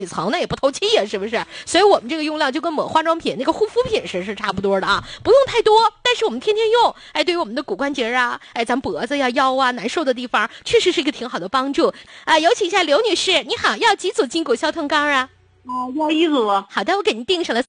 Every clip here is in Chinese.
层，那也不透气呀，是不是？所以我们这个用量就跟抹化妆品那个护肤品是差不多的啊，不用太多，但是我们天天用，哎，对于我们的骨关节啊，哎，咱脖子呀、腰啊难受的地方，确实是一个挺好的帮助啊。有请一下刘女士，你好，要几组筋骨消痛膏啊？ 要1组。 好的，我给您订上了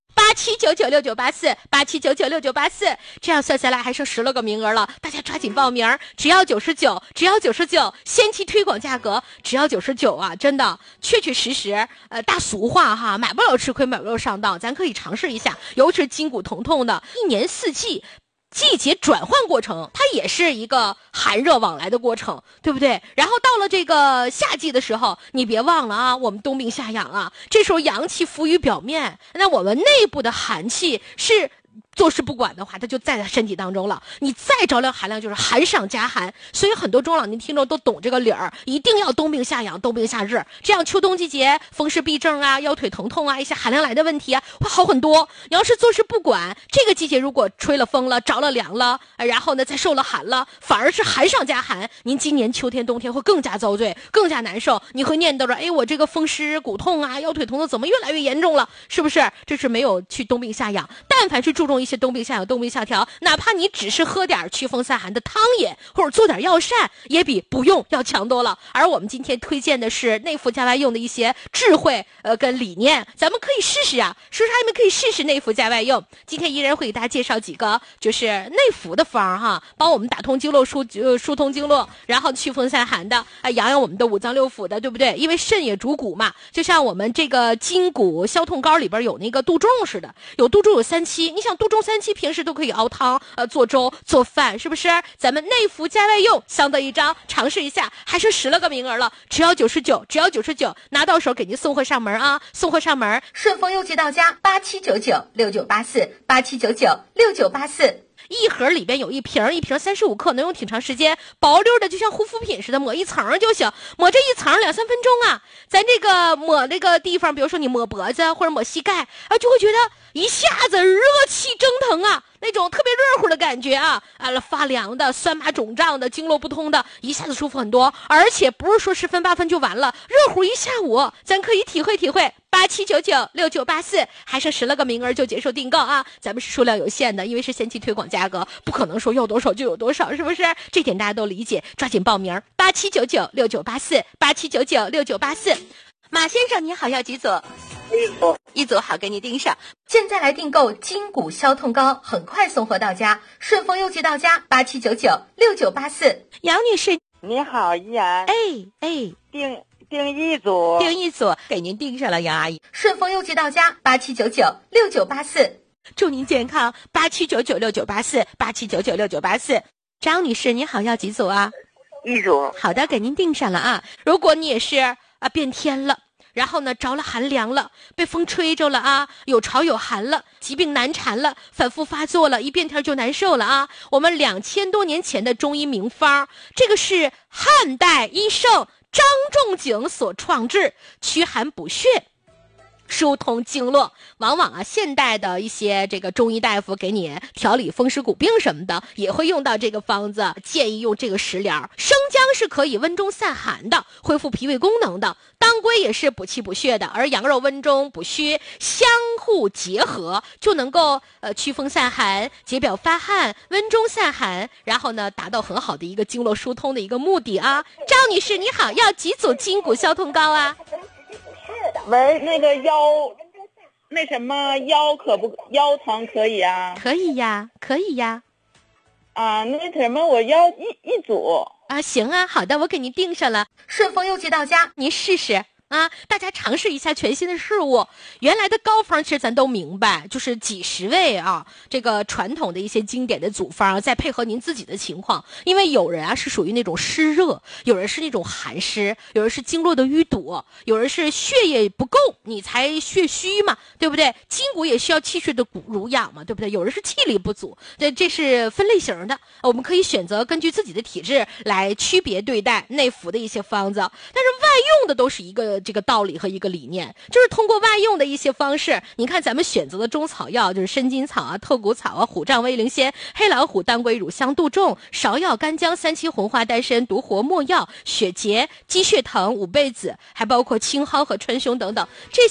87996984，87996984，这样算下来还剩10来个名额了，大家抓紧报名，只要99，只要99，先期推广价格只要99啊，真的，确确实实，大俗话哈，买不了吃亏，买不了上当，咱可以尝试一下，尤其是筋骨疼痛的，一年四季。季节转换过程，它也是一个寒热往来的过程，对不对？然后到了这个夏季的时候，你别忘了啊，我们冬病夏养啊，这时候阳气浮于表面，那我们内部的寒气是坐视不管的话，它就在身体当中了。你再着凉寒凉，就是寒上加寒。所以很多中老年听众都懂这个理儿，一定要冬病夏养，冬病夏治，这样秋冬季节风湿痹症啊、腰腿疼痛啊、一些寒凉来的问题啊，会好很多。你要是坐视不管，这个季节如果吹了风了、着了凉了，然后呢再受了寒了，反而是寒上加寒。您今年秋天、冬天会更加遭罪，更加难受。你会念叨着，哎，我这个风湿骨痛啊、腰腿疼痛怎么越来越严重了？是不是？这是没有去冬病夏养。但凡是注重一些冬病夏养、冬病夏调，哪怕你只是喝点祛风散寒的汤饮，或者做点药膳，也比不用要强多了。而我们今天推荐的是内服加外用的一些智慧跟理念，咱们可以试试啊，叔叔阿姨们可以试试内服加外用。今天依然会给大家介绍几个就是内服的方哈，帮我们打通经络、疏通经络，然后祛风散寒的，养养我们的五脏六腑的，对不对？因为肾也主骨嘛，就像我们这个筋骨消痛膏里边有那个杜仲似的，有杜仲有3期，你想杜仲3期平时都可以熬汤、做粥、做饭，是不是？咱们内服加外用相得益彰，尝试一下，还剩10来个名额了，只要99，只要99，拿到手给您送货上门啊！送货上门，顺丰邮寄到家，87996984，87996984。一盒里边有一瓶35克，能用挺长时间，薄溜的就像护肤品似的，抹一层就行，抹这一层2-3分钟啊。咱这个抹那个地方，比如说你抹脖子或者抹膝盖啊，就会觉得一下子热气蒸腾啊，那种特别热乎的感觉啊，发凉的、酸麻肿胀的、经络不通的，一下子舒服很多。而且不是说10分8分就完了，热乎一下午，咱可以体会体会。87996984，还剩10来个名额就接受订购啊！咱们是数量有限的，因为是先期推广价格，不可能说要多少就有多少，是不是？这点大家都理解，抓紧报名，87996984，87996984。马先生你好，要几组？一组好，给你订上。现在来订购筋骨消痛膏，很快送货到家，顺丰邮寄到家，87996984。杨女士你好，依然。订一组， 给您订上了，杨阿姨。顺丰邮寄到家，87996984。祝您健康，87996984，87996984。张女士，你好，要几组啊？ 一组。 好的，给您订上了啊。如果你也是变天了，然后呢着了寒凉了，被风吹着了啊，有潮有寒了，疾病难缠了，反复发作了，一变天就难受了啊。我们2000多年前的中医名方，这个是汉代医圣张仲景所创制，驱寒补血，疏通经络。往往现代的一些这个中医大夫给你调理风湿骨病什么的，也会用到这个方子，建议用这个食疗。生姜是可以温中散寒的，恢复脾胃功能的，当归也是补气补血的，而羊肉温中补虚，相互结合，就能够祛风散寒、解表发汗、温中散寒，然后呢达到很好的一个经络疏通的一个目的啊。赵女士你好，要几组筋骨消痛膏啊？ 喂，那个腰疼可以啊？ 可以呀。 那什么，我要一组啊。行啊，好的，我给您订上了，顺丰邮寄到家，您试试啊，大家尝试一下全新的事物。原来的膏方其实咱都明白，就是几十味啊，这个传统的一些经典的组方，再配合您自己的情况。因为有人是属于那种湿热，有人是那种寒湿，有人是经络的淤堵，有人是血液不够，你才血虚嘛，对不对？筋骨也需要气血的濡养嘛，对不对？有人是气力不足，这是分类型的，我们可以选择根据自己的体质来区别对待内服的一些方子。但是外用的都是一个这个道理和一个理念，就是通过外用的一些方式。你看咱们选择的中草药，就是生筋草啊、透骨草啊、虎杖威灵仙、黑老虎、当归、乳香、杜仲、芍药、干姜、三七红花、丹参、独活、没药、血竭、鸡血藤、五倍子，还包括青蒿和川芎等等，这